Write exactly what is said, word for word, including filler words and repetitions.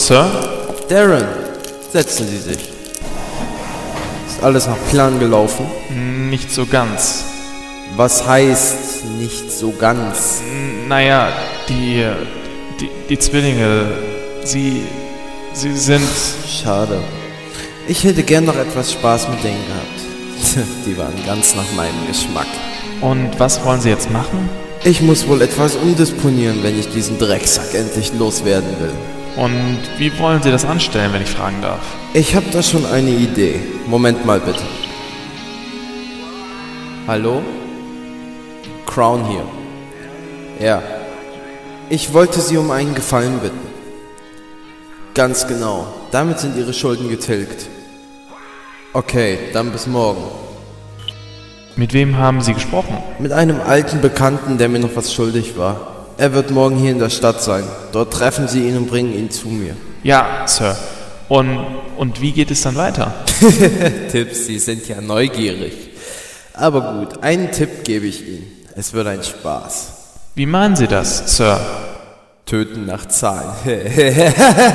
Sir? Darren, setzen Sie sich. Ist alles nach Plan gelaufen? Nicht so ganz. Was heißt nicht so ganz? Naja, die, die, die Zwillinge, sie, sie sind... Schade. Ich hätte gern noch etwas Spaß mit denen gehabt. Die waren ganz nach meinem Geschmack. Und was wollen sie jetzt machen? Ich muss wohl etwas umdisponieren, wenn ich diesen Drecksack endlich loswerden will. Und wie wollen sie das anstellen, wenn ich fragen darf? Ich habe da schon eine Idee. Moment mal bitte. Hallo? Crown hier. Ja. Ich wollte Sie um einen Gefallen bitten. Ganz genau. Damit sind Ihre Schulden getilgt. Okay, dann bis morgen. Mit wem haben Sie gesprochen? Mit einem alten Bekannten, der mir noch was schuldig war. Er wird morgen hier in der Stadt sein. Dort treffen Sie ihn und bringen ihn zu mir. Ja, Sir. Und, und wie geht es dann weiter? Tipps, Sie sind ja neugierig. Aber gut, einen Tipp gebe ich Ihnen. Es wird ein Spaß. Wie meinen Sie das, Sir? Töten nach Zahlen.